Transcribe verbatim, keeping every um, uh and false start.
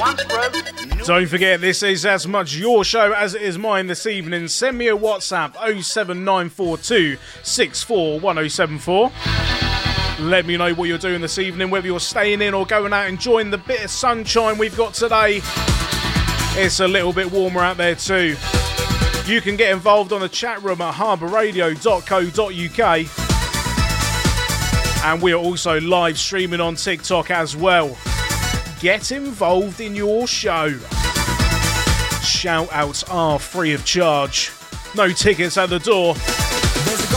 Don't forget, this is as much your show as it is mine this evening. Send me a WhatsApp oh seven nine four two six four one oh seven four. Let me know what you're doing this evening, whether you're staying in or going out enjoying the bit of sunshine we've got today. It's a little bit warmer out there too. You can get involved on the chat room at harbour radio dot co dot uk. And we are also live streaming on TikTok as well. Get involved in your show. Shout outs are free of charge. No tickets at the door.